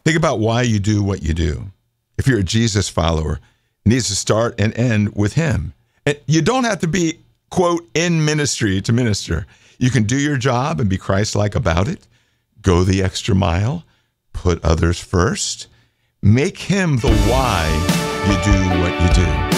Think about why you do what you do. If you're a Jesus follower, it needs to start and end with him. And you don't have to be, quote, in ministry to minister. You can do your job and be Christ-like about it. Go the extra mile. Put others first. Make him the why you do what you do.